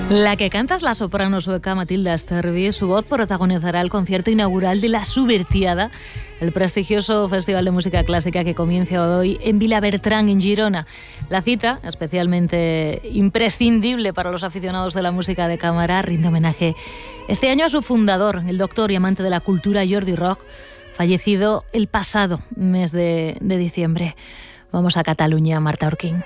La que canta es la soprano sueca Matilda Sterby. Su voz protagonizará el concierto inaugural de la Subvertiada, el prestigioso festival de música clásica que comienza hoy en Vilabertran, en Girona. La cita, especialmente imprescindible para los aficionados de la música de cámara, rinde homenaje este año a su fundador, el doctor y amante de la cultura Jordi Roch, fallecido el pasado mes de diciembre. Vamos a Cataluña, Marta Orquín.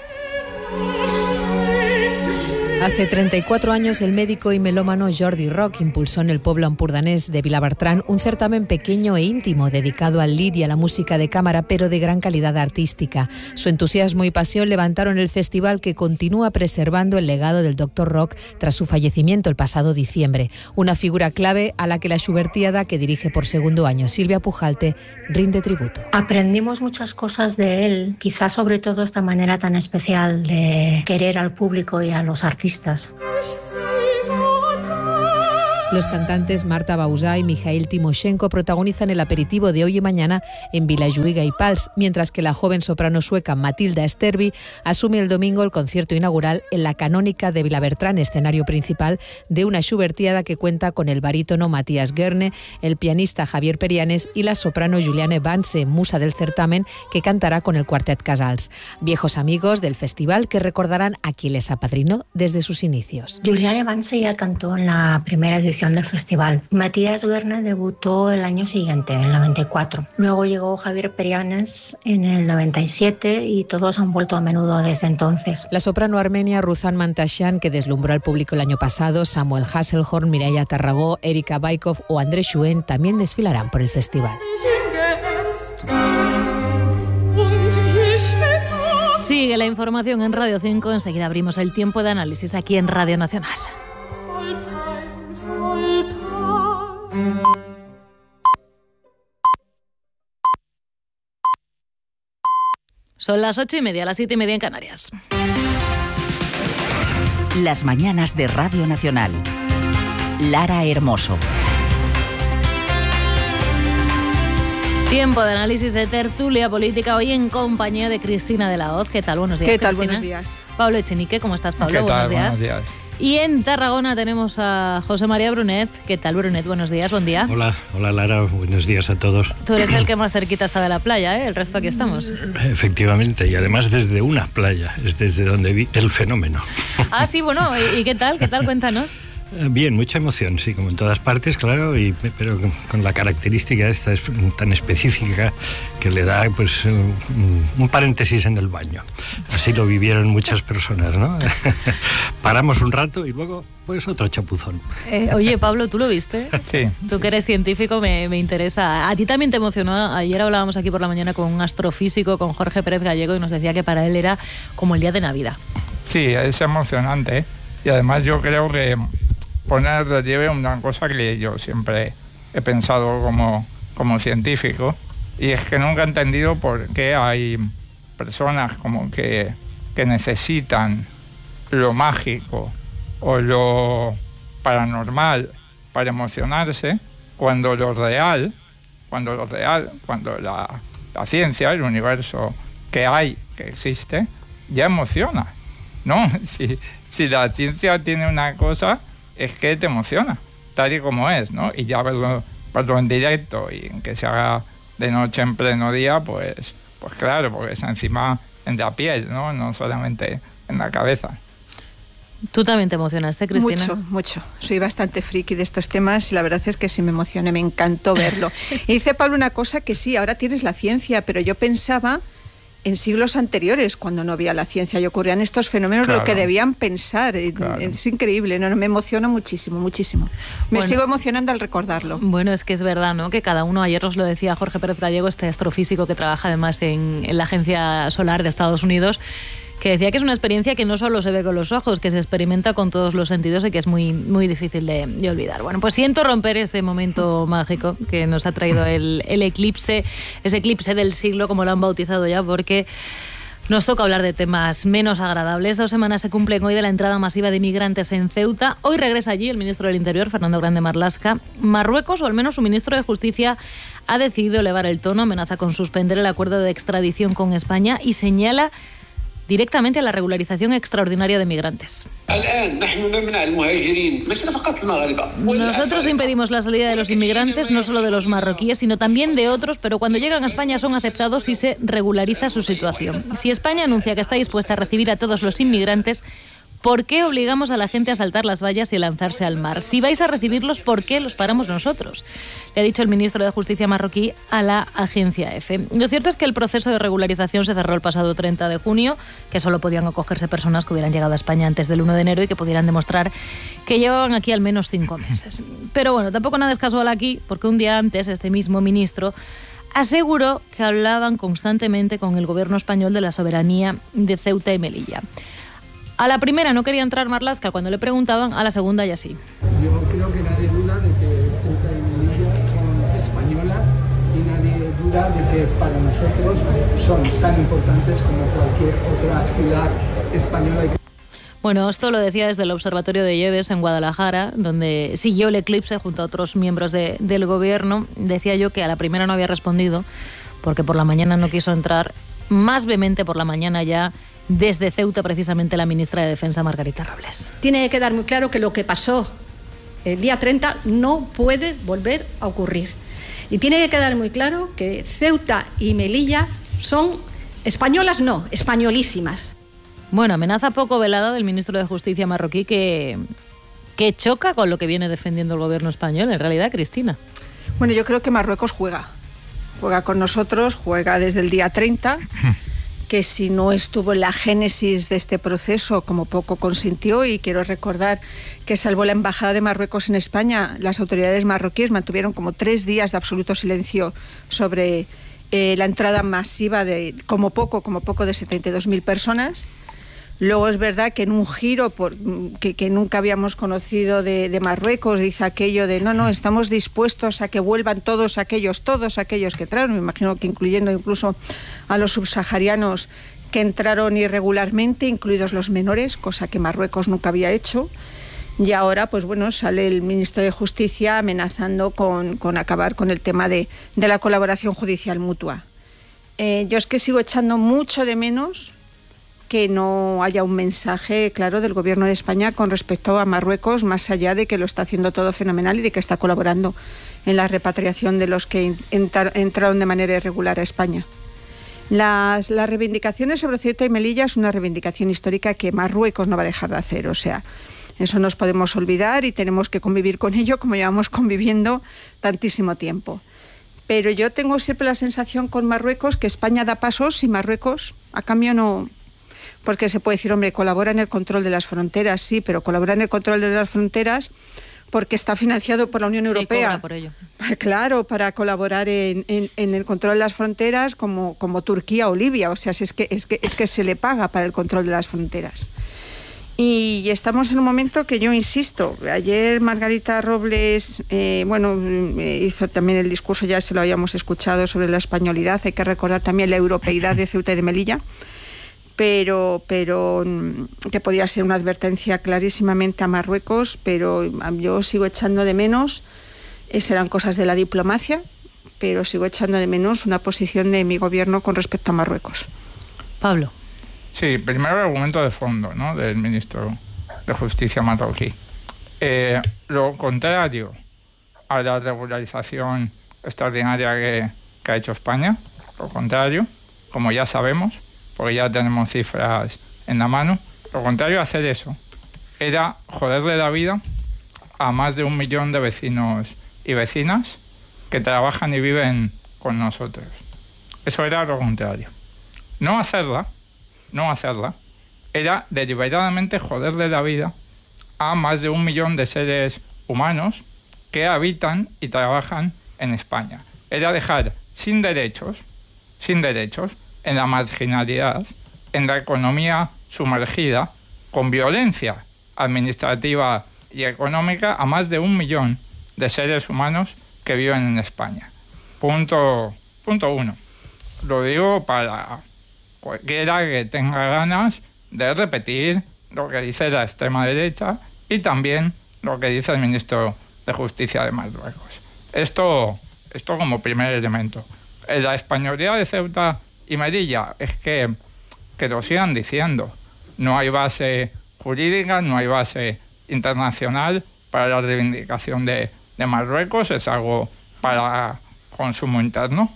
Hace 34 años el médico y melómano Jordi Roch impulsó en el pueblo ampurdanés de Vilabertran un certamen pequeño e íntimo dedicado al lied y a la música de cámara, pero de gran calidad artística. Su entusiasmo y pasión levantaron el festival, que continúa preservando el legado del Dr. Roch tras su fallecimiento el pasado diciembre. Una figura clave a la que la Subvertiada, que dirige por segundo año Silvia Pujalte, rinde tributo. Aprendimos muchas cosas de él, quizás sobre todo esta manera tan especial de querer al público y a los artistas. Los cantantes Marta Bauzá y Mikhail Timoshenko protagonizan el aperitivo de hoy y mañana en Vilajuiga y Pals, mientras que la joven soprano sueca Matilda Sterby asume el domingo el concierto inaugural en la Canónica de Vilabertran, escenario principal de una Subvertiada que cuenta con el barítono Matías Guerne, el pianista Javier Perianes y la soprano Juliane Vance, musa del certamen, que cantará con el Quartet Casals. Viejos amigos del festival que recordarán a quien les apadrinó desde sus inicios. Juliane Vance ya cantó en la primera edición del festival. Matías Guerne debutó el año siguiente, en el 94. Luego llegó Javier Perianes en el 97 y todos han vuelto a menudo desde entonces. La soprano armenia Ruzan Mantasyan, que deslumbró al público el año pasado, Samuel Hasselhorn, Mireia Tarragó, Erika Baikov o Andrés Schuen también desfilarán por el festival. Sigue la información en Radio 5. Enseguida abrimos el tiempo de análisis aquí en Radio Nacional. Son las 8:30, las 7:30 en Canarias. Las mañanas de Radio Nacional. Lara Hermoso. Tiempo de análisis, de tertulia política, hoy en compañía de Cristina de la Hoz. ¿Qué tal? Buenos días, ¿Qué tal? Cristina. Buenos días. Pablo Echenique, ¿cómo estás, Pablo? ¿Qué tal? Buenos días. Buenos días. Y en Tarragona tenemos a José María Brunet. ¿Qué tal, Brunet? Buenos días, buen día. Hola Lara, buenos días a todos. Tú eres el que más cerquita está de la playa, ¿eh? El resto aquí estamos. Efectivamente, y además desde una playa, es desde donde vi el fenómeno. Ah, sí, bueno, ¿y qué tal? ¿Qué tal? Cuéntanos. Bien, mucha emoción, sí, como en todas partes, claro, pero con la característica esta es tan específica que le da pues un paréntesis en el baño. Así lo vivieron muchas personas, ¿no? Paramos un rato y luego pues otro chapuzón. Oye, Pablo, ¿tú lo viste? Sí. Tú que eres científico, me interesa. ¿A ti también te emocionó? Ayer hablábamos aquí por la mañana con un astrofísico, con Jorge Pérez Gallego, y nos decía que para él era como el día de Navidad. Sí, es emocionante, ¿eh? Y además yo creo que poner de relieve una cosa que yo siempre he pensado como científico, y es que nunca he entendido por qué hay personas como que necesitan lo mágico o lo paranormal para emocionarse, cuando la ciencia, el universo que existe, ya emociona, ¿no? Si la ciencia tiene una cosa, es que te emociona, tal y como es, ¿no? Y ya verlo en directo y en que se haga de noche en pleno día, pues claro, porque está encima en la piel, ¿no? No solamente en la cabeza. ¿Tú también te emocionaste, Cristina? Mucho. Soy bastante friki de estos temas y la verdad es que sí me emocioné, me encantó verlo. Y dice Pablo una cosa que sí, ahora tienes la ciencia, pero yo pensaba en siglos anteriores, cuando no había la ciencia y ocurrían estos fenómenos, claro, lo que debían pensar. Claro. Es increíble, ¿no? Me emociona muchísimo. Me sigo emocionando al recordarlo. Bueno, es que es verdad, ¿no? Que cada uno, ayer nos lo decía Jorge Pérez Gallego, este astrofísico que trabaja además en la Agencia Solar de Estados Unidos, que decía que es una experiencia que no solo se ve con los ojos, que se experimenta con todos los sentidos y que es muy, muy difícil de olvidar. Bueno, pues siento romper ese momento mágico que nos ha traído el eclipse, ese eclipse del siglo, como lo han bautizado ya, porque nos toca hablar de temas menos agradables. 2 semanas se cumplen hoy de la entrada masiva de inmigrantes en Ceuta. Hoy regresa allí el ministro del Interior, Fernando Grande Marlaska. Marruecos, o al menos su ministro de Justicia, ha decidido elevar el tono, amenaza con suspender el acuerdo de extradición con España y señala directamente a la regularización extraordinaria de migrantes. Nosotros impedimos la salida de los inmigrantes, no solo de los marroquíes, sino también de otros, pero cuando llegan a España son aceptados y se regulariza su situación. Si España anuncia que está dispuesta a recibir a todos los inmigrantes, ¿por qué obligamos a la gente a saltar las vallas y a lanzarse al mar? Si vais a recibirlos, ¿por qué los paramos nosotros?, le ha dicho el ministro de Justicia marroquí a la agencia EFE. Lo cierto es que el proceso de regularización se cerró el pasado 30 de junio, que solo podían acogerse personas que hubieran llegado a España antes del 1 de enero y que pudieran demostrar que llevaban aquí al menos 5 meses. Pero bueno, tampoco nada es casual aquí, porque un día antes este mismo ministro aseguró que hablaban constantemente con el gobierno español de la soberanía de Ceuta y Melilla. A la primera no quería entrar Marlaska cuando le preguntaban, a la segunda ya sí. Yo creo que nadie duda de que Ceuta y Melilla son españolas y nadie duda de que para nosotros son tan importantes como cualquier otra ciudad española. Bueno, esto lo decía desde el Observatorio de Lleves en Guadalajara, donde siguió el eclipse junto a otros miembros del gobierno. Decía yo que a la primera no había respondido porque por la mañana no quiso entrar, más vehemente por la mañana ya, desde Ceuta, precisamente la ministra de Defensa, Margarita Robles. Tiene que quedar muy claro que lo que pasó el día 30 no puede volver a ocurrir. Y tiene que quedar muy claro que Ceuta y Melilla son españolas, no, españolísimas. Bueno, amenaza poco velada del ministro de Justicia marroquí que choca con lo que viene defendiendo el gobierno español, en realidad, Cristina. Bueno, yo creo que Marruecos juega con nosotros, juega desde el día 30, que si no estuvo en la génesis de este proceso, como poco consintió, y quiero recordar que salvo la Embajada de Marruecos en España, las autoridades marroquíes mantuvieron como 3 días de absoluto silencio sobre la entrada masiva de como poco de 72.000 personas. Luego es verdad que en un giro que nunca habíamos conocido de Marruecos, dice aquello de no, estamos dispuestos a que vuelvan todos aquellos que entraron, me imagino que incluyendo incluso a los subsaharianos que entraron irregularmente, incluidos los menores, cosa que Marruecos nunca había hecho. Y ahora, pues bueno, sale el ministro de Justicia amenazando con acabar con el tema de la colaboración judicial mutua. Yo es que sigo echando mucho de menos que no haya un mensaje claro del gobierno de España con respecto a Marruecos, más allá de que lo está haciendo todo fenomenal y de que está colaborando en la repatriación de los que entraron de manera irregular a España. Las reivindicaciones sobre Ceuta y Melilla es una reivindicación histórica que Marruecos no va a dejar de hacer, o sea, eso nos podemos olvidar y tenemos que convivir con ello como llevamos conviviendo tantísimo tiempo. Pero yo tengo siempre la sensación con Marruecos que España da pasos y Marruecos a cambio no. Porque se puede decir, hombre, colabora en el control de las fronteras, sí, pero colabora en el control de las fronteras porque está financiado por la Unión Europea. Cobra por ello. Claro, para colaborar en el control de las fronteras como Turquía o Libia, o sea, es que se le paga para el control de las fronteras. Y estamos en un momento que yo insisto, ayer Margarita Robles, hizo también el discurso, ya se lo habíamos escuchado, sobre la españolidad, hay que recordar también la europeidad de Ceuta y de Melilla, pero que podía ser una advertencia clarísimamente a Marruecos, pero yo sigo echando de menos, serán cosas de la diplomacia, pero sigo echando de menos una posición de mi gobierno con respecto a Marruecos. Pablo. Sí, primero el argumento de fondo, ¿no?, del ministro de Justicia marroquí. Lo contrario a la regularización extraordinaria que ha hecho España, lo contrario, como ya sabemos, porque ya tenemos cifras en la mano, lo contrario a hacer eso era joderle la vida a más de 1 millón de vecinos y vecinas que trabajan y viven con nosotros. Eso era lo contrario. No hacerla era deliberadamente joderle la vida a más de 1 millón de seres humanos que habitan y trabajan en España. Era dejar sin derechos, en la marginalidad, en la economía sumergida, con violencia administrativa y económica, a más de 1 millón de seres humanos que viven en España. Punto 1. Lo digo para cualquiera que tenga ganas de repetir lo que dice la extrema derecha y también lo que dice el ministro de Justicia de Marruecos. Esto como primer elemento. La españolidad de Ceuta y Melilla es que que lo sigan diciendo. No hay base jurídica, no hay base internacional para la reivindicación de Marruecos, es algo para consumo interno,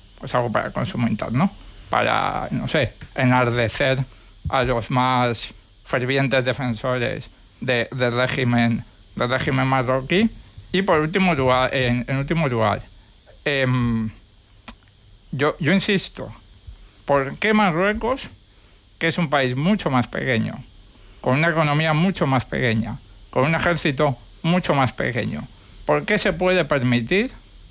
para, no sé, enardecer a los más fervientes defensores del régimen marroquí. Y por último lugar, yo insisto, ¿por qué Marruecos, que es un país mucho más pequeño, con una economía mucho más pequeña, con un ejército mucho más pequeño, por qué se puede permitir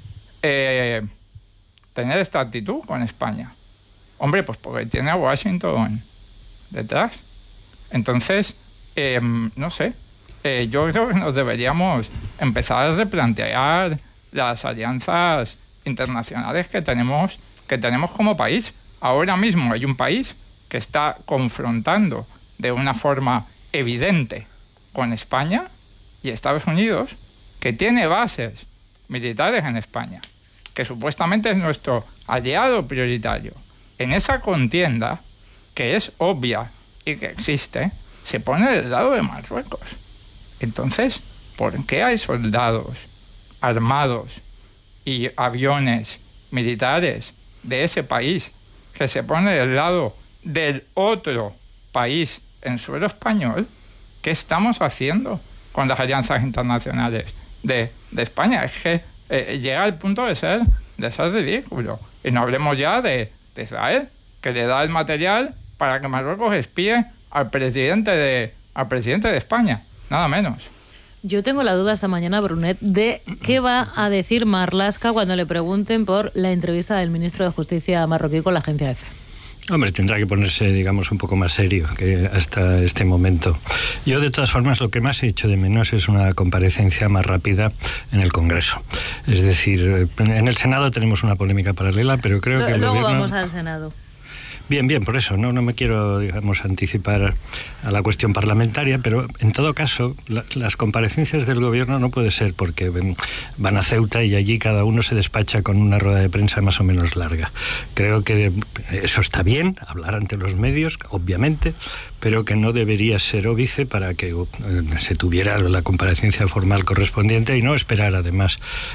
tener esta actitud con España? Hombre, pues porque tiene a Washington detrás. Entonces, no sé, yo creo que nos deberíamos empezar a replantear las alianzas internacionales que tenemos como país. Ahora mismo hay un país que está confrontando de una forma evidente con España, y Estados Unidos, que tiene bases militares en España, que supuestamente es nuestro aliado prioritario. En esa contienda, que es obvia y que existe, se pone del lado de Marruecos. Entonces, ¿por qué hay soldados armados y aviones militares de ese país que se pone del lado del otro país en suelo español? ¿Qué estamos haciendo con las alianzas internacionales de España? Es que llega al punto de ser ridículo. Y no hablemos ya de Israel, que le da el material para que Marruecos espíe al presidente de España, nada menos. Yo tengo la duda esta mañana, Brunet, de qué va a decir Marlaska cuando le pregunten por la entrevista del ministro de Justicia marroquí con la agencia EFE. Hombre, tendrá que ponerse, digamos, un poco más serio que hasta este momento. Yo, de todas formas, lo que más he hecho de menos es una comparecencia más rápida en el Congreso. Es decir, en el Senado tenemos una polémica paralela, pero creo que el luego gobierno... vamos al Senado. Bien, por eso, no me quiero, digamos, anticipar a la cuestión parlamentaria, pero en todo caso, las comparecencias del gobierno no puede ser porque van a Ceuta y allí cada uno se despacha con una rueda de prensa más o menos larga. Creo que eso está bien, hablar ante los medios, obviamente, pero que no debería ser óbice para que se tuviera la comparecencia formal correspondiente y no esperar, además,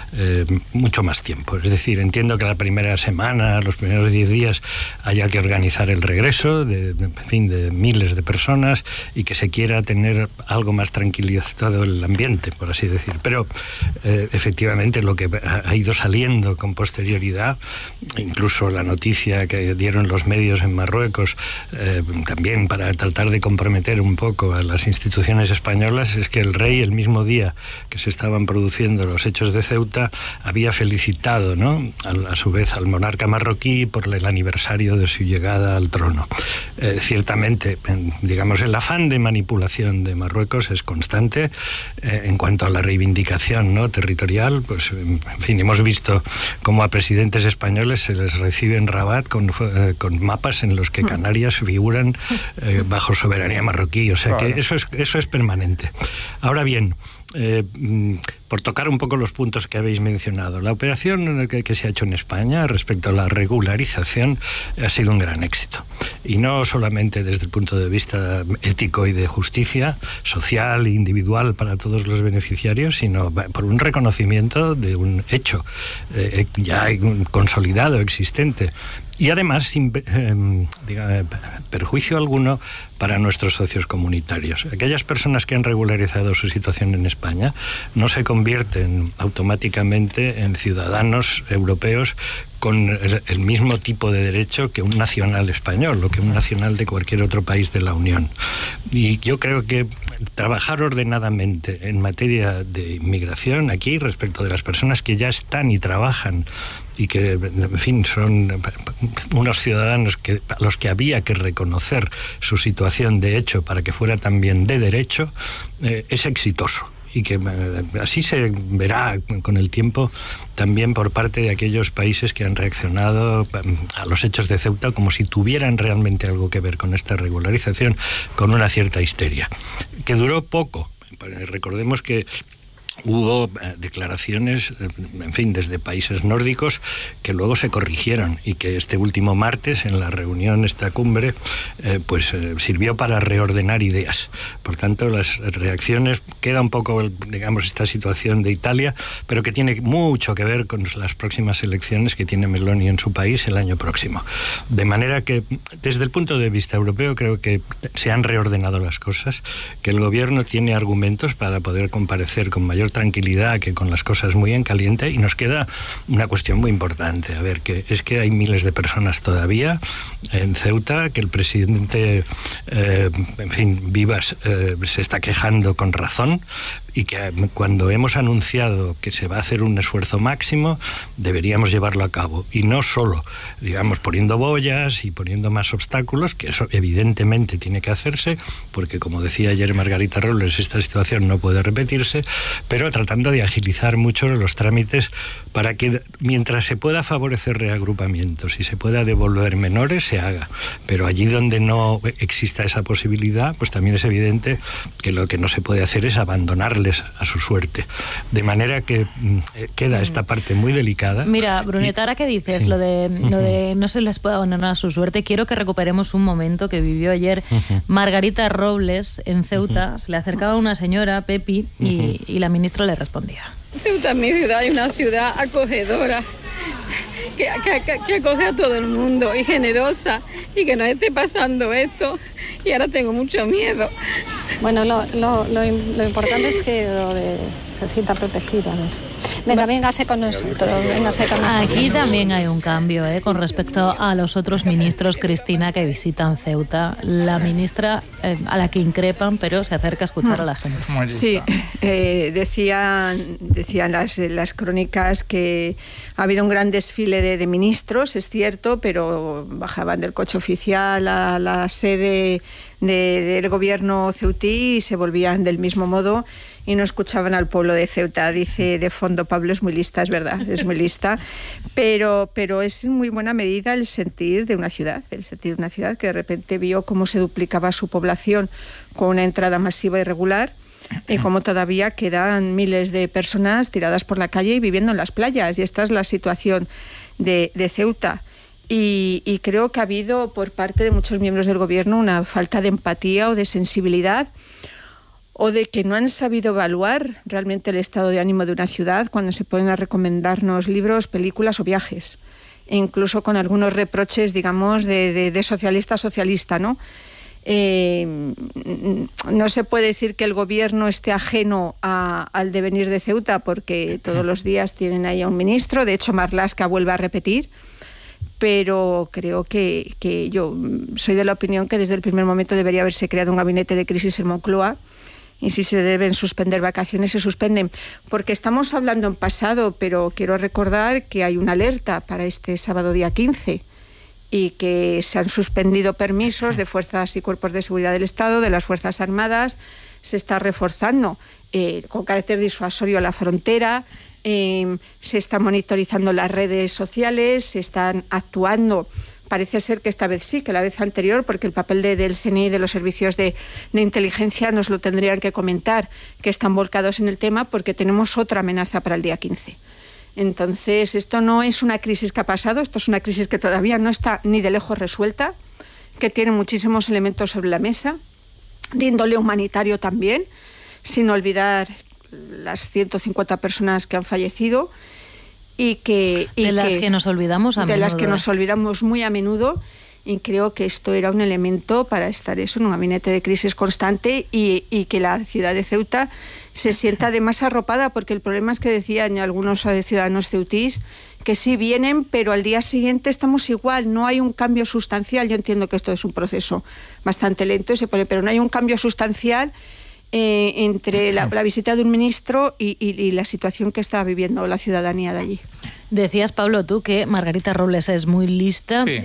mucho más tiempo. Es decir, entiendo que la primera semana, los primeros 10 días, haya que organizar el regreso de miles de personas y que se quiera tener algo más tranquilizado el ambiente, por así decir. Pero efectivamente lo que ha ido saliendo con posterioridad, incluso la noticia que dieron los medios en Marruecos, también para tratar de comprometer un poco a las instituciones españolas, es que el rey, el mismo día que se estaban produciendo los hechos de Ceuta, había felicitado, ¿no?, a su vez al monarca marroquí por el aniversario de su llegada al trono. Ciertamente, digamos, el afán de manipulación de Marruecos es constante. En cuanto a la reivindicación, ¿no?, territorial, pues, en fin, hemos visto cómo a presidentes españoles se les recibe en Rabat con mapas en los que Canarias figuran bajo soberanía marroquí. O sea, que eso es permanente. Ahora bien, por tocar un poco los puntos que habéis mencionado, la operación que se ha hecho en España respecto a la regularización ha sido un gran éxito. Y no solamente desde el punto de vista ético y de justicia social e individual para todos los beneficiarios, sino por un reconocimiento de un hecho ya consolidado, existente. Y además, sin perjuicio alguno para nuestros socios comunitarios. Aquellas personas que han regularizado su situación en España no se convierten automáticamente en ciudadanos europeos con el mismo tipo de derecho que un nacional español o que un nacional de cualquier otro país de la Unión. Y yo creo que trabajar ordenadamente en materia de inmigración aquí respecto de las personas que ya están y trabajan y que, en fin, son unos ciudadanos a los que había que reconocer su situación de hecho para que fuera también de derecho, es exitoso. Y que así se verá con el tiempo también por parte de aquellos países que han reaccionado a los hechos de Ceuta como si tuvieran realmente algo que ver con esta regularización, con una cierta histeria, que duró poco. Recordemos que hubo declaraciones, en fin, desde países nórdicos que luego se corrigieron y que este último martes en la reunión, esta cumbre, sirvió para reordenar ideas. Por tanto, las reacciones, queda un poco, digamos, esta situación de Italia, pero que tiene mucho que ver con las próximas elecciones que tiene Meloni en su país el año próximo. De manera que, desde el punto de vista europeo, creo que se han reordenado las cosas, que el gobierno tiene argumentos para poder comparecer con mayor tranquilidad que con las cosas muy en caliente, y nos queda una cuestión muy importante. A ver, que es que hay miles de personas todavía en Ceuta, que el presidente, Vivas, se está quejando con razón, y que cuando hemos anunciado que se va a hacer un esfuerzo máximo, deberíamos llevarlo a cabo. Y no solo, digamos, poniendo boyas y poniendo más obstáculos, que eso evidentemente tiene que hacerse, porque como decía ayer Margarita Robles, esta situación no puede repetirse, pero tratando de agilizar mucho los trámites para que, mientras se pueda favorecer reagrupamientos y se pueda devolver menores, se haga. Pero allí donde no exista esa posibilidad, pues también es evidente que lo que no se puede hacer es abandonarles a su suerte. De manera que queda esta parte muy delicada. Mira, Bruneta, ahora que dices lo de no se les puede abandonar a su suerte, quiero que recuperemos un momento que vivió ayer Margarita Robles en Ceuta. Se le acercaba una señora, Pepi, y la ministra le respondía. Ceuta es mi ciudad, y una ciudad acogedora, que acoge a todo el mundo, y generosa, y que nos esté pasando esto, y ahora tengo mucho miedo. Bueno, lo importante es que se sienta protegida. Venga, véngase con nosotros. Aquí también hay un cambio con respecto a los otros ministros, Cristina, que visitan Ceuta. La ministra, a la que increpan, pero se acerca a escuchar a la gente. Sí, decían las crónicas que ha habido un gran desfile de ministros, es cierto, pero bajaban del coche oficial a la sede del gobierno ceutí y se volvían del mismo modo y no escuchaban al pueblo de Ceuta. Dice de fondo Pablo, es muy lista, es verdad, es muy lista, pero es en muy buena medida el sentir de una ciudad que de repente vio cómo se duplicaba su población con una entrada masiva y regular, y cómo todavía quedan miles de personas tiradas por la calle y viviendo en las playas, y esta es la situación de Ceuta. Y creo que ha habido por parte de muchos miembros del gobierno una falta de empatía o de sensibilidad, o de que no han sabido evaluar realmente el estado de ánimo de una ciudad cuando se ponen a recomendarnos libros, películas o viajes, e incluso con algunos reproches, digamos, de socialista a socialista, ¿no? No se puede decir que el gobierno esté ajeno al devenir de Ceuta, porque todos los días tienen ahí a un ministro. De hecho, Marlaska vuelve a repetir, pero creo que yo soy de la opinión que desde el primer momento debería haberse creado un gabinete de crisis en Moncloa, y si se deben suspender vacaciones, se suspenden, porque estamos hablando en pasado, pero quiero recordar que hay una alerta para este sábado día 15 y que se han suspendido permisos de fuerzas y cuerpos de seguridad del Estado, de las Fuerzas Armadas. Se está reforzando con carácter disuasorio la frontera, se están monitorizando las redes sociales, se están actuando. Parece ser que esta vez sí, que la vez anterior, porque el papel del CNI, de los servicios de inteligencia, nos lo tendrían que comentar, que están volcados en el tema, porque tenemos otra amenaza para el día 15. Entonces, esto no es una crisis que ha pasado, esto es una crisis que todavía no está ni de lejos resuelta, que tiene muchísimos elementos sobre la mesa, de índole humanitario también, sin olvidar las 150 personas que han fallecido, de las que nos olvidamos muy a menudo, y creo que esto era un elemento para estar en un gabinete de crisis constante y que la ciudad de Ceuta se sienta además arropada, porque el problema es que decían algunos ciudadanos ceutís que sí vienen, pero al día siguiente estamos igual, no hay un cambio sustancial. Yo entiendo que esto es un proceso bastante lento, pero no hay un cambio sustancial entre la visita de un ministro y la situación que está viviendo la ciudadanía de allí. Decías, Pablo, tú que Margarita Robles es muy lista. Sí.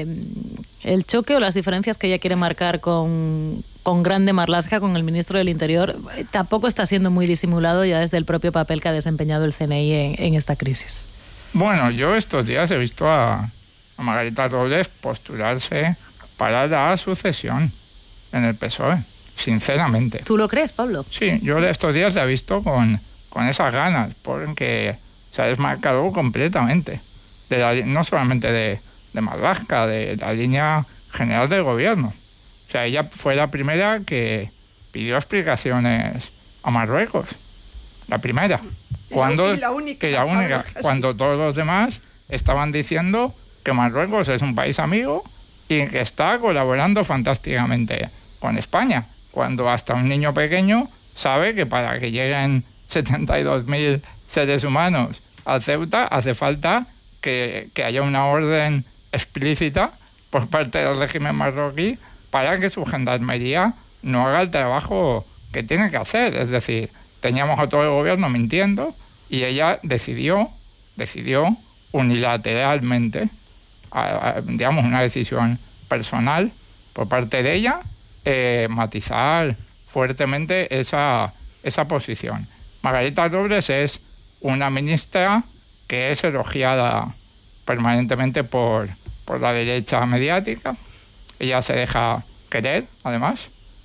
El choque o las diferencias que ella quiere marcar con Grande Marlaska, con el ministro del Interior, tampoco está siendo muy disimulado ya desde el propio papel que ha desempeñado el CNI en esta crisis. Bueno, yo estos días he visto a Margarita Robles postularse para la sucesión en el PSOE. Sinceramente. ¿Tú lo crees, Pablo? Sí, yo estos días la he visto con con esas ganas, porque se ha desmarcado completamente, no solamente de Marlaska, de la línea general del gobierno. O sea, ella fue la primera que pidió explicaciones a Marruecos. La primera. La única, cuando todos los demás estaban diciendo que Marruecos es un país amigo y que está colaborando fantásticamente con España, cuando hasta un niño pequeño sabe que para que lleguen 72.000 seres humanos a Ceuta hace falta que haya una orden explícita por parte del régimen marroquí para que su gendarmería no haga el trabajo que tiene que hacer. Es decir, teníamos a todo el gobierno mintiendo y ella decidió unilateralmente, digamos, una decisión personal por parte de ella, matizar fuertemente esa posición. Margarita Robles es una ministra que es elogiada permanentemente por la derecha mediática. Ella se deja querer, además.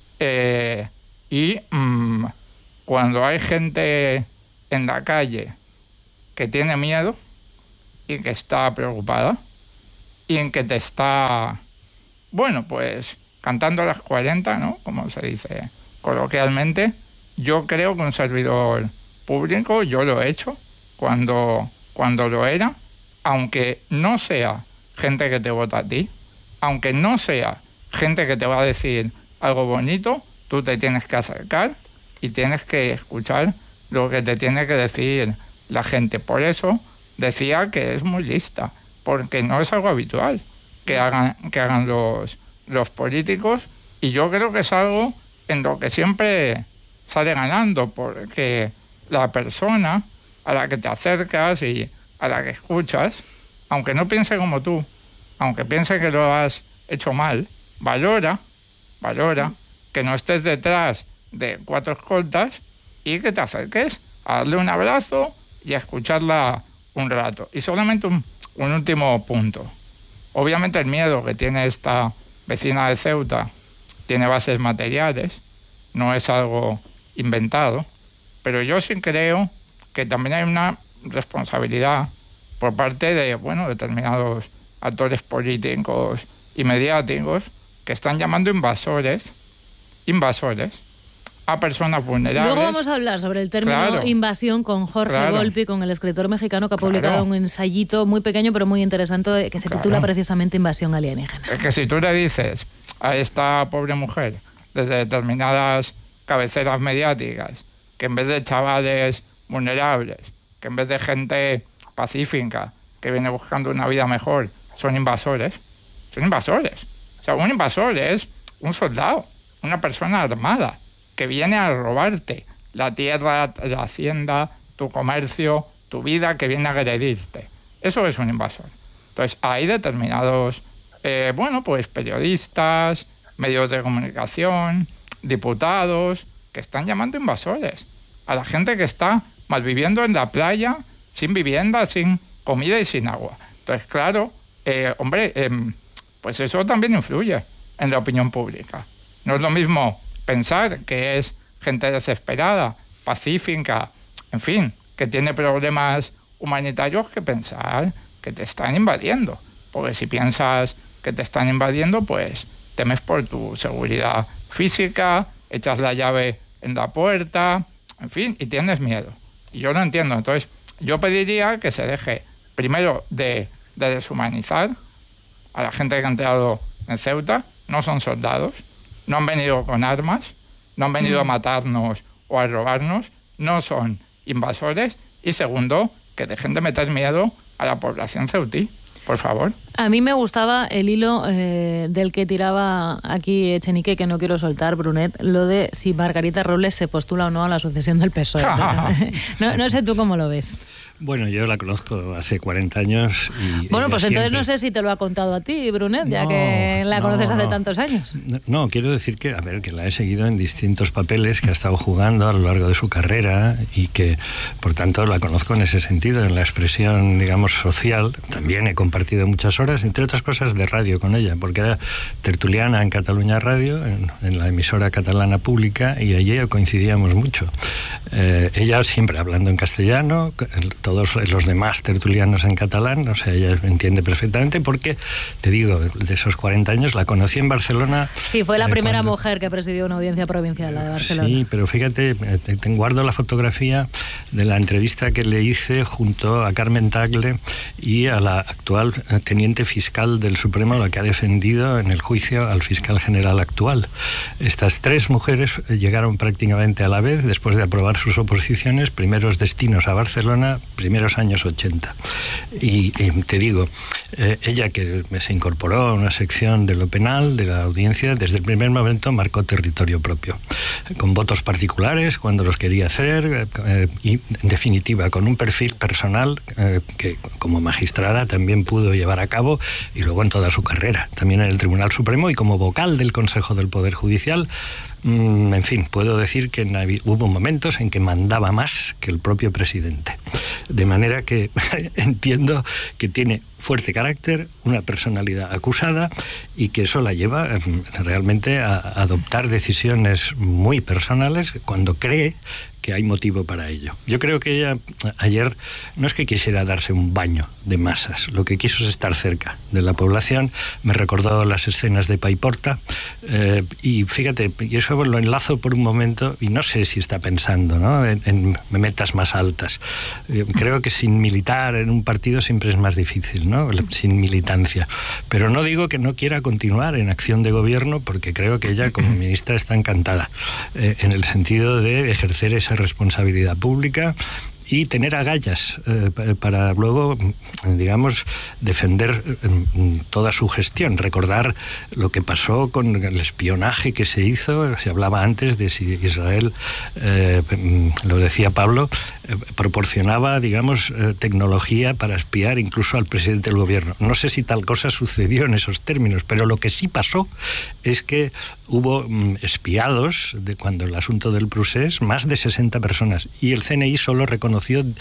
Cuando hay gente en la calle que tiene miedo y que está preocupada y en que te está, pues cantando las 40, ¿no?, como se dice coloquialmente, yo creo que un servidor público, yo lo he hecho cuando lo era, aunque no sea gente que te vota a ti, aunque no sea gente que te va a decir algo bonito, tú te tienes que acercar y tienes que escuchar lo que te tiene que decir la gente. Por eso decía que es muy lista, porque no es algo habitual que hagan los políticos, y yo creo que es algo en lo que siempre sale ganando, porque la persona a la que te acercas y a la que escuchas, aunque no piense como tú, aunque piense que lo has hecho mal, valora que no estés detrás de 4 escoltas y que te acerques a darle un abrazo y a escucharla un rato. Y solamente un último punto. Obviamente el miedo que tiene esta vecina de Ceuta tiene bases materiales, no es algo inventado, pero yo sí creo que también hay una responsabilidad por parte de determinados actores políticos y mediáticos que están llamando invasores a personas vulnerables. Luego vamos a hablar sobre el término invasión con Jorge Volpi, con el escritor mexicano que ha publicado un ensayito muy pequeño pero muy interesante que se titula precisamente Invasión alienígena. Es que si tú le dices a esta pobre mujer desde determinadas cabeceras mediáticas que en vez de chavales vulnerables, que en vez de gente pacífica que viene buscando una vida mejor, son invasores. O sea, un invasor es un soldado, una persona armada que viene a robarte la tierra, la hacienda, tu comercio, tu vida, que viene a agredirte. Eso es un invasor. Entonces, hay determinados, periodistas, medios de comunicación, diputados, que están llamando invasores a la gente que está malviviendo en la playa, sin vivienda, sin comida y sin agua. Entonces, claro, pues eso también influye en la opinión pública. No es lo mismo pensar que es gente desesperada, pacífica, en fin, que tiene problemas humanitarios, que pensar que te están invadiendo. Porque si piensas que te están invadiendo, pues temes por tu seguridad física, echas la llave en la puerta, en fin, y tienes miedo. Y yo lo entiendo. Entonces, yo pediría que se deje primero de deshumanizar a la gente que ha entrado en Ceuta. No son soldados, no han venido con armas, no han venido a matarnos o a robarnos, no son invasores. Y segundo, que dejen de meter miedo a la población ceutí, por favor. A mí me gustaba el hilo del que tiraba aquí Echenique, que no quiero soltar, Brunet, lo de si Margarita Robles se postula o no a la sucesión del PSOE. No sé tú cómo lo ves. Bueno, yo la conozco hace 40 años. Bueno, pues entonces no sé si te lo ha contado a ti, Brunet, ya que la conoces hace tantos años. No, quiero decir que la he seguido en distintos papeles que ha estado jugando a lo largo de su carrera y que, por tanto, la conozco en ese sentido, en la expresión, digamos, social. También he compartido muchas horas horas, entre otras cosas, de radio con ella, porque era tertuliana en Cataluña Radio, en la emisora catalana pública, y allí coincidíamos mucho. Ella siempre hablando en castellano, todos los demás tertulianos en catalán, o sea, ella entiende perfectamente, porque, te digo, de esos 40 años la conocí en Barcelona. Sí, fue la primera mujer que presidió una audiencia provincial, la de Barcelona. Sí, pero fíjate, guardo la fotografía de la entrevista que le hice junto a Carmen Tagle y a la actual teniente fiscal del Supremo, la que ha defendido en el juicio al fiscal general actual. Estas tres mujeres llegaron prácticamente a la vez, después de aprobar sus oposiciones, primeros destinos a Barcelona, primeros años 80. Y te digo, ella que se incorporó a una sección de lo penal, de la audiencia, desde el primer momento marcó territorio propio, con votos particulares cuando los quería hacer, y en definitiva con un perfil personal que como magistrada también pudo llevar a cabo, y luego en toda su carrera, también en el Tribunal Supremo y como vocal del Consejo del Poder Judicial. En fin, puedo decir que hubo momentos en que mandaba más que el propio presidente. De manera que entiendo que tiene fuerte carácter, una personalidad acusada, y que eso la lleva realmente a adoptar decisiones muy personales cuando cree que hay motivo para ello. Yo creo que ella ayer no es que quisiera darse un baño de masas, lo que quiso es estar cerca de la población. Me recordó las escenas de Paiporta, y fíjate, y eso lo enlazo por un momento, y no sé si está pensando, ¿no?, en metas más altas. Creo que sin militar en un partido siempre es más difícil, ¿no?, sin militancia. Pero no digo que no quiera continuar en acción de gobierno, porque creo que ella como ministra está encantada, en el sentido de ejercer esa responsabilidad pública y tener agallas para luego, digamos, defender toda su gestión. Recordar lo que pasó con el espionaje que se hizo. Se hablaba antes de si Israel, lo decía Pablo, proporcionaba, digamos, tecnología para espiar incluso al presidente del gobierno. No sé si tal cosa sucedió en esos términos, pero lo que sí pasó es que hubo espiados cuando el asunto del Prusés, más de 60 personas, y el CNI solo reconoció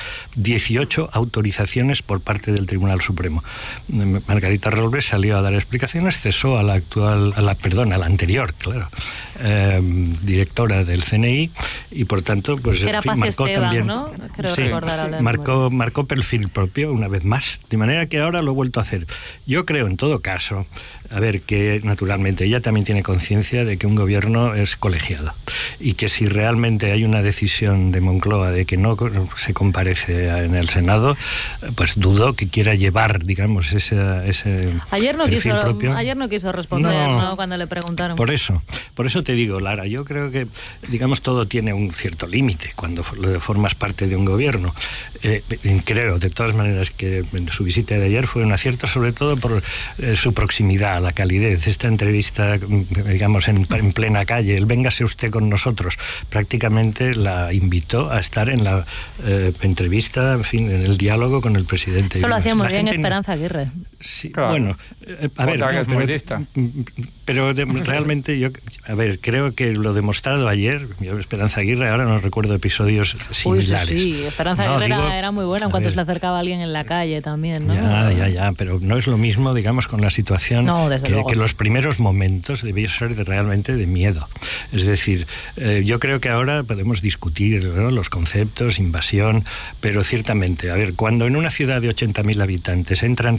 18 autorizaciones por parte del Tribunal Supremo. Margarita Robles salió a dar explicaciones, cesó a la anterior, claro, directora del CNI, y por tanto, pues era en fin, marcó Esteban, también, ¿no? Creo sí, recordar marcó perfil propio una vez más, de manera que ahora lo he vuelto a hacer. Yo creo, en todo caso, a ver, que naturalmente ella también tiene conciencia de que un gobierno es colegiado, y que si realmente hay una decisión de Moncloa de que no se comparece en el Senado, pues dudo que quiera llevar, digamos, ese perfil propio. Ayer no quiso responder, ¿no?, cuando le preguntaron. Por eso te digo, Lara, yo creo que, digamos, todo tiene un cierto límite cuando formas parte de un gobierno. Creo, de todas maneras, que su visita de ayer fue un acierto, sobre todo por su proximidad, la calidez. Esta entrevista, digamos, en plena calle, el véngase usted con nosotros, prácticamente la invitó a estar en la entrevista, en fin, en el diálogo con el presidente. Eso lo hacía muy bien Esperanza Aguirre. Sí, claro. Bueno, a ver, es muy lista. Pero realmente yo, a ver, creo que lo demostrado ayer, Esperanza Aguirre, ahora no recuerdo episodios similares. Uy, sí, Esperanza Aguirre era muy buena en cuanto se le acercaba a alguien en la calle también, ¿no? Ya, pero no es lo mismo, digamos, con la situación que los primeros momentos debió ser realmente de miedo. Es decir, yo creo que ahora podemos discutir, ¿no?, los conceptos, invasión, pero ciertamente, a ver, cuando en una ciudad de 80.000 habitantes entran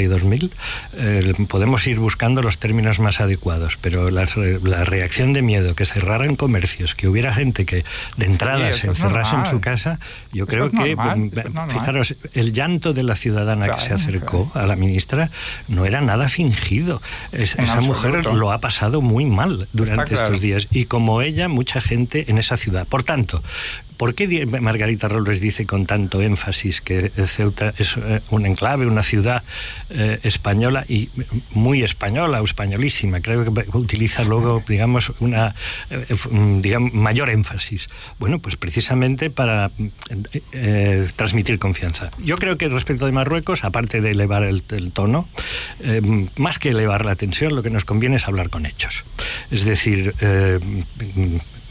72.000, podemos ir buscando los términos más adecuados, pero la reacción de miedo, que cerraran comercios, que hubiera gente que de entrada se encerrase en su casa, yo creo que, fijaros, el llanto de la ciudadana que se acercó a la ministra no era nada fingido. Esa mujer lo ha pasado muy mal durante estos días, y como ella, mucha gente en esa ciudad. Por tanto, ¿por qué Margarita Robles dice con tanto énfasis que Ceuta es un enclave, una ciudad española, y muy española o españolísima? Creo que utiliza luego, digamos, una mayor énfasis. Bueno, pues precisamente para transmitir confianza. Yo creo que respecto de Marruecos, aparte de elevar el tono, más que elevar la tensión, lo que nos conviene es hablar con hechos. Es decir,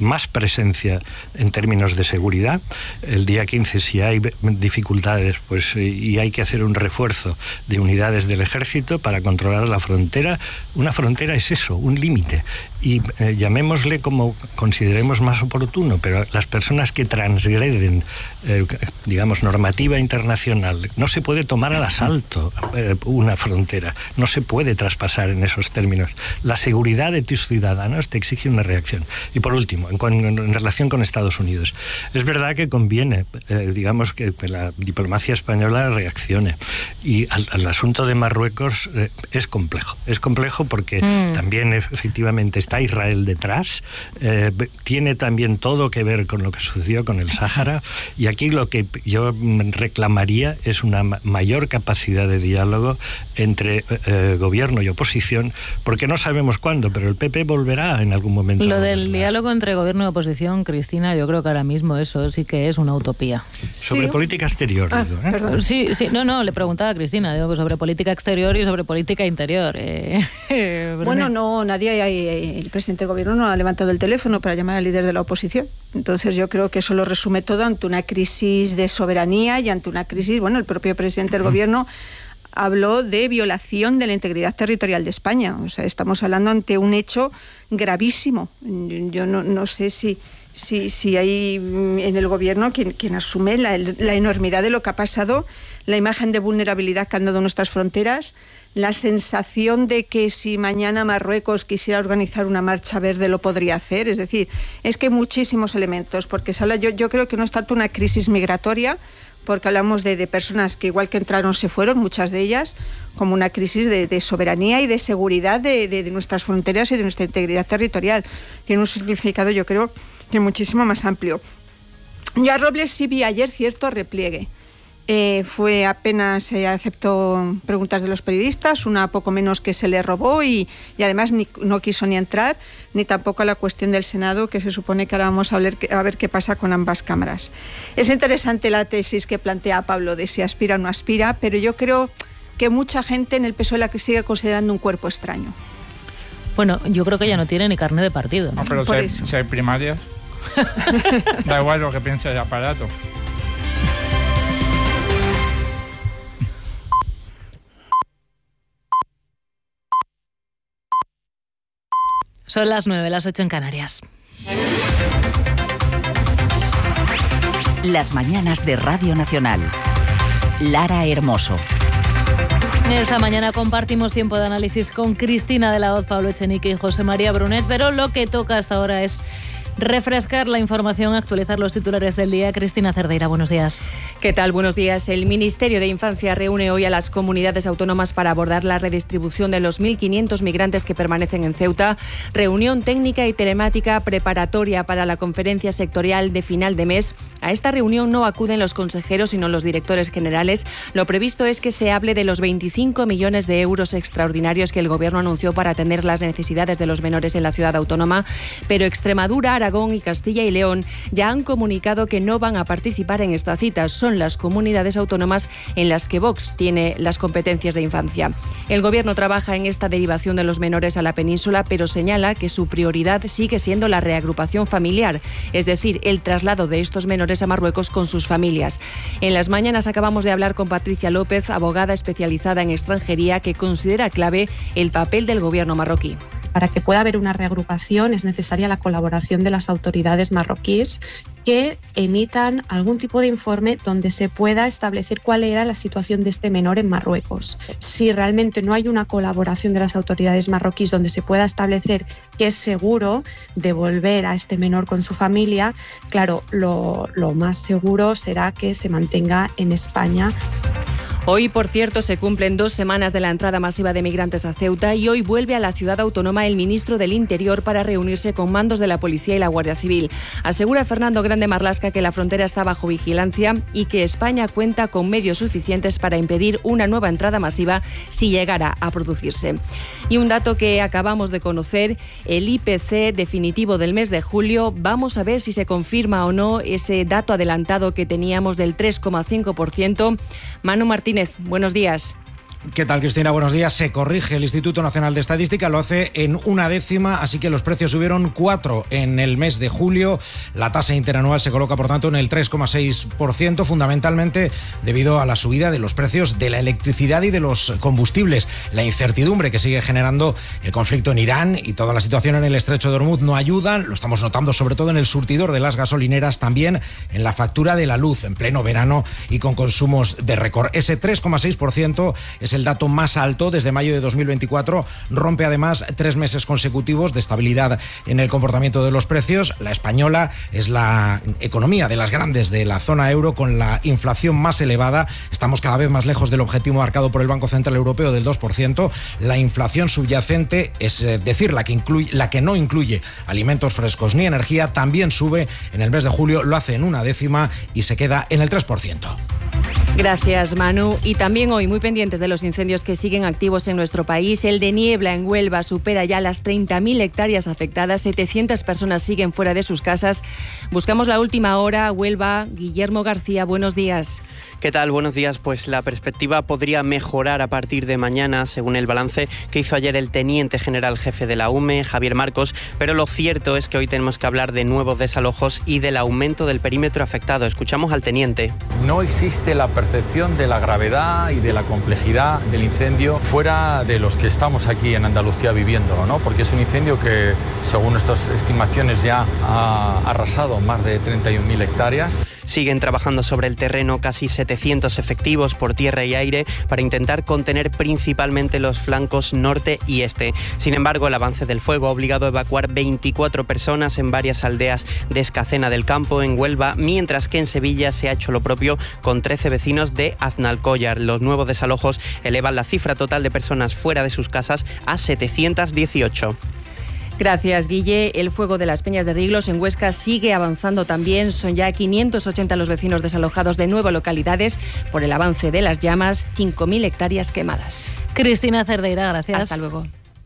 más presencia en términos de seguridad. El día 15, si hay dificultades, pues y hay que hacer un refuerzo de unidades del ejército para controlar la frontera. Una frontera es eso, un límite. Y llamémosle como consideremos más oportuno, pero las personas que transgreden, digamos, normativa internacional, no se puede tomar al asalto una frontera, no se puede traspasar en esos términos. La seguridad de tus ciudadanos te exige una reacción. Y por último, en relación con Estados Unidos, es verdad que conviene, digamos, que la diplomacia española reaccione. Y al asunto de Marruecos es complejo. Es complejo porque también efectivamente está Israel detrás, tiene también todo que ver con lo que sucedió con el Sáhara, y aquí lo que yo reclamaría es una mayor capacidad de diálogo entre gobierno y oposición, porque no sabemos cuándo, pero el PP volverá en algún momento. Lo del diálogo entre gobierno y oposición, Cristina, yo creo que ahora mismo eso sí que es una utopía. Sobre política exterior, digo, ¿eh? Sí, no, le preguntaba a Cristina, digo, sobre política exterior y sobre política interior. Bueno, no, nadie, el presidente del gobierno no ha levantado el teléfono para llamar al líder de la oposición. Entonces yo creo que eso lo resume todo ante una crisis de soberanía y ante una crisis, bueno, el propio presidente del gobierno habló de violación de la integridad territorial de España. O sea, estamos hablando ante un hecho gravísimo. Yo no sé si hay en el gobierno quien asume la enormidad de lo que ha pasado, la imagen de vulnerabilidad que han dado nuestras fronteras, la sensación de que si mañana Marruecos quisiera organizar una marcha verde lo podría hacer. Es decir, es que hay muchísimos elementos, porque se habla, yo creo que no es tanto una crisis migratoria, porque hablamos de personas que igual que entraron se fueron, muchas de ellas, como una crisis de soberanía y de seguridad de nuestras fronteras y de nuestra integridad territorial. Tiene un significado, yo creo, que muchísimo más amplio. Yo a Robles sí vi ayer cierto repliegue. Fue apenas aceptó preguntas de los periodistas, una poco menos que se le robó y además no quiso ni entrar, ni tampoco a la cuestión del Senado, que se supone que ahora vamos a ver qué pasa con ambas cámaras. Es interesante la tesis que plantea Pablo de si aspira o no aspira, pero yo creo que mucha gente en el PSOE la que sigue considerando un cuerpo extraño. Bueno, yo creo que ya no tiene ni carné de partido, ¿no? No, pero si hay primarias, da igual lo que piense el aparato. Son las 9, las 8 en Canarias. Las mañanas de Radio Nacional. Lara Hermoso. Esta mañana compartimos tiempo de análisis con Cristina de la Hoz, Pablo Echenique y José María Brunet, pero lo que toca hasta ahora es refrescar la información, actualizar los titulares del día. Cristina Cerdeira, buenos días. ¿Qué tal? Buenos días. El Ministerio de Infancia reúne hoy a las comunidades autónomas para abordar la redistribución de los 1.500 migrantes que permanecen en Ceuta. Reunión técnica y telemática preparatoria para la conferencia sectorial de final de mes. A esta reunión no acuden los consejeros, sino los directores generales. Lo previsto es que se hable de los 25 millones de euros extraordinarios que el Gobierno anunció para atender las necesidades de los menores en la ciudad autónoma, pero Extremadura, Aragón y Castilla y León ya han comunicado que no van a participar en esta cita. Son las comunidades autónomas en las que Vox tiene las competencias de infancia. El Gobierno trabaja en esta derivación de los menores a la península, pero señala que su prioridad sigue siendo la reagrupación familiar, es decir, el traslado de estos menores a Marruecos con sus familias. En las mañanas acabamos de hablar con Patricia López, abogada especializada en extranjería, que considera clave el papel del Gobierno marroquí. Para que pueda haber una reagrupación es necesaria la colaboración de las autoridades marroquíes que emitan algún tipo de informe donde se pueda establecer cuál era la situación de este menor en Marruecos. Si realmente no hay una colaboración de las autoridades marroquíes donde se pueda establecer que es seguro devolver a este menor con su familia, claro, lo más seguro será que se mantenga en España. Hoy, por cierto, se cumplen 2 semanas de la entrada masiva de migrantes a Ceuta y hoy vuelve a la ciudad autónoma el ministro del Interior para reunirse con mandos de la Policía y la Guardia Civil. Asegura Fernando Grande Marlaska que la frontera está bajo vigilancia y que España cuenta con medios suficientes para impedir una nueva entrada masiva si llegara a producirse. Y un dato que acabamos de conocer, el IPC definitivo del mes de julio. Vamos a ver si se confirma o no ese dato adelantado que teníamos del 3,5%. Manu Martínez, buenos días. ¿Qué tal, Cristina? Buenos días. Se corrige el Instituto Nacional de Estadística, lo hace en 1/10, así que los precios subieron 4 en el mes de julio. La tasa interanual se coloca, por tanto, en el 3,6%, fundamentalmente debido a la subida de los precios de la electricidad y de los combustibles. La incertidumbre que sigue generando el conflicto en Irán y toda la situación en el estrecho de Hormuz no ayudan. Lo estamos notando sobre todo en el surtidor de las gasolineras, también en la factura de la luz en pleno verano y con consumos de récord. Ese 3,6% es el dato más alto desde mayo de 2024. Rompe además 3 meses consecutivos de estabilidad en el comportamiento de los precios. La española es la economía de las grandes de la zona euro con la inflación más elevada. Estamos cada vez más lejos del objetivo marcado por el Banco Central Europeo del 2%. La inflación subyacente, es decir, la que no incluye alimentos frescos ni energía, también sube en el mes de julio, lo hace en 1/10 y se queda en el 3%. Gracias, Manu. Y también hoy muy pendientes de los incendios que siguen activos en nuestro país. El de Niebla en Huelva supera ya las 30.000 hectáreas afectadas. 700 personas siguen fuera de sus casas. Buscamos la última hora. Huelva, Guillermo García, buenos días. ¿Qué tal? Buenos días. Pues la perspectiva podría mejorar a partir de mañana, según el balance que hizo ayer el teniente general jefe de la UME, Javier Marcos, pero lo cierto es que hoy tenemos que hablar de nuevos desalojos y del aumento del perímetro afectado. Escuchamos al teniente. No existe la percepción de la gravedad y de la complejidad del incendio fuera de los que estamos aquí en Andalucía viviéndolo, ¿no? Porque es un incendio que, según nuestras estimaciones, ya ha arrasado más de 31.000 hectáreas. Siguen trabajando sobre el terreno casi 700 efectivos por tierra y aire para intentar contener principalmente los flancos norte y este. Sin embargo, el avance del fuego ha obligado a evacuar 24 personas en varias aldeas de Escacena del Campo, en Huelva, mientras que en Sevilla se ha hecho lo propio con 13 vecinos de Aznalcóllar. Los nuevos desalojos elevan la cifra total de personas fuera de sus casas a 718. Gracias, Guille. El fuego de las Peñas de Riglos en Huesca sigue avanzando también. Son ya 580 los vecinos desalojados de 9 localidades por el avance de las llamas, 5.000 hectáreas quemadas. Cristina Cerdeira, gracias. Hasta luego.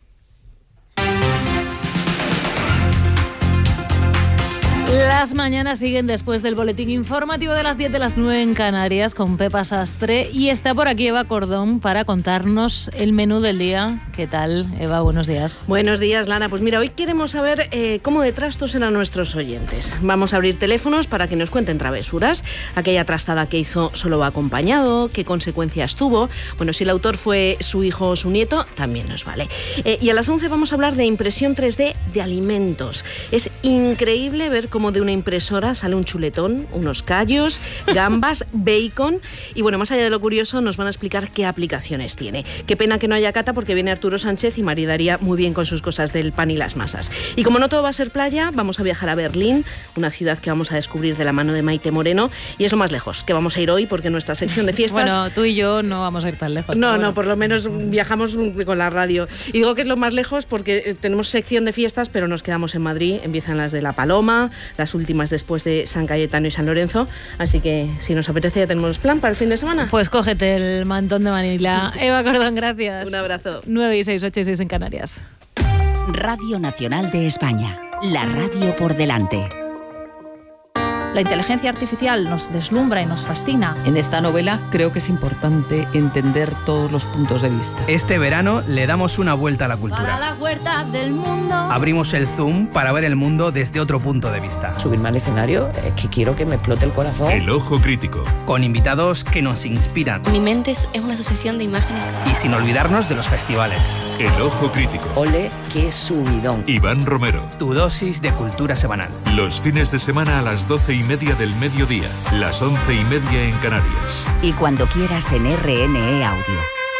Las mañanas siguen después del boletín informativo de las 10 de las 9 en Canarias con Pepa Sastre y está por aquí Eva Cordón para contarnos el menú del día. ¿Qué tal, Eva? Buenos días. Buenos días, Lara. Pues mira, hoy queremos saber cómo de trastos eran nuestros oyentes. Vamos a abrir teléfonos para que nos cuenten travesuras. Aquella trastada que hizo solo va acompañado, qué consecuencias tuvo. Bueno, si el autor fue su hijo o su nieto, también nos vale. Y a las 11 vamos a hablar de impresión 3D de alimentos. Es increíble ver cómo de una impresora sale un chuletón, unos callos, gambas, bacon y bueno, más allá de lo curioso nos van a explicar qué aplicaciones tiene. Qué pena que no haya cata porque viene Arturo Sánchez y maridaría muy bien con sus cosas del pan y las masas. Y como no todo va a ser playa, vamos a viajar a Berlín, una ciudad que vamos a descubrir de la mano de Maite Moreno y es lo más lejos que vamos a ir hoy porque nuestra sección de fiestas... Bueno, tú y yo no vamos a ir tan lejos. No, bueno. Por lo menos viajamos con la radio. Y digo que es lo más lejos porque tenemos sección de fiestas pero nos quedamos en Madrid, empiezan las de La Paloma, las últimas después de San Cayetano y San Lorenzo, así que si nos apetece ya tenemos plan para el fin de semana. Pues cógete el mantón de Manila. Eva Cordón, gracias. Un abrazo. 9 y 6, 8 y 6 en Canarias. Radio Nacional de España, la radio por delante. La inteligencia artificial nos deslumbra y nos fascina. En esta novela creo que es importante entender todos los puntos de vista. Este verano le damos una vuelta a la cultura. Para la huerta del mundo. Abrimos el Zoom para ver el mundo desde otro punto de vista. Subirme al escenario es que quiero que me explote el corazón. El Ojo Crítico. Con invitados que nos inspiran. Mi mente es una sucesión de imágenes. Y sin olvidarnos de los festivales. El Ojo Crítico. Ole, qué subidón. Iván Romero. Tu dosis de cultura semanal. Los fines de semana a las 12:30 del mediodía, las 11:30 en Canarias. Y cuando quieras en RNE Audio.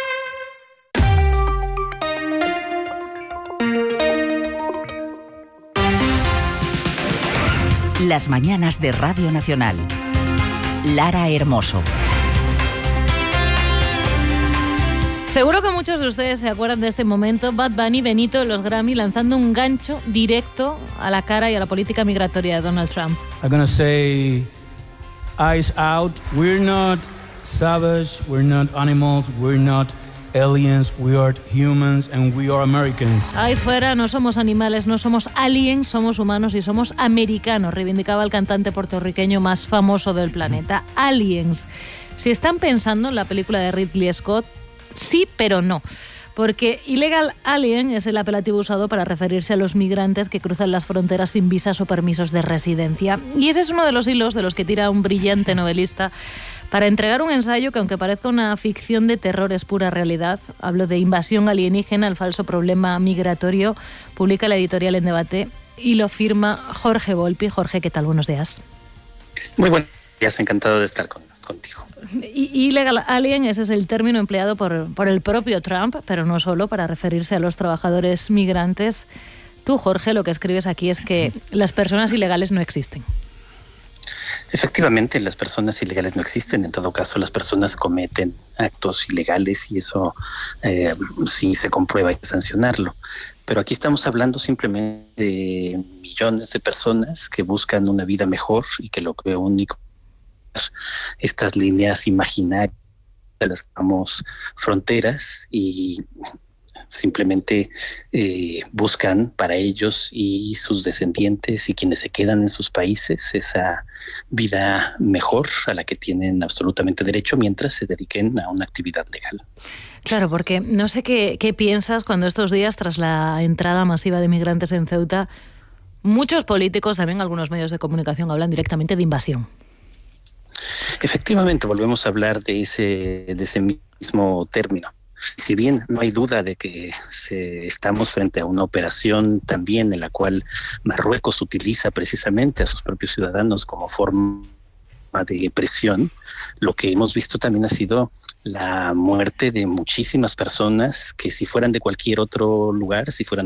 Las mañanas de Radio Nacional. Lara Hermoso. Seguro que muchos de ustedes se acuerdan de este momento, Bad Bunny, Benito, los Grammy, lanzando un gancho directo a la cara y a la política migratoria de Donald Trump. I'm gonna say, eyes out, we're not savage, we're not animals, we're not aliens, we are humans and we are Americans. Ahí fuera, no somos animales, no somos aliens, somos humanos y somos americanos, reivindicaba el cantante puertorriqueño más famoso del planeta. Aliens. Si están pensando en la película de Ridley Scott, Sí, pero no. Porque illegal alien es el apelativo usado para referirse a los migrantes que cruzan las fronteras sin visas o permisos de residencia. Y ese es uno de los hilos de los que tira un brillante novelista para entregar un ensayo que, aunque parezca una ficción de terror, es pura realidad. Hablo de Invasión alienígena, el falso problema migratorio. Publica la editorial En Debate y lo firma Jorge Volpi. Jorge, ¿qué tal? Buenos días. Muy buenos días, encantado de estar contigo. Illegal alien, ese es el término empleado por el propio Trump, pero no solo, para referirse a los trabajadores migrantes. Tú, Jorge, lo que escribes aquí es que las personas ilegales no existen. Efectivamente, las personas ilegales no existen. En todo caso, las personas cometen actos ilegales y eso si se comprueba hay que sancionarlo. Pero aquí estamos hablando simplemente de millones de personas que buscan una vida mejor y que lo que único estas líneas imaginarias de las que llamamos fronteras y simplemente buscan para ellos y sus descendientes y quienes se quedan en sus países esa vida mejor a la que tienen absolutamente derecho mientras se dediquen a una actividad legal. Claro, porque no sé qué piensas cuando estos días, tras la entrada masiva de migrantes en Ceuta, muchos políticos, también algunos medios de comunicación, hablan directamente de invasión. Efectivamente, volvemos a hablar de ese mismo término. Si bien no hay duda de que estamos frente a una operación también en la cual Marruecos utiliza precisamente a sus propios ciudadanos como forma de presión, lo que hemos visto también ha sido la muerte de muchísimas personas que si fueran de cualquier otro lugar, si fueran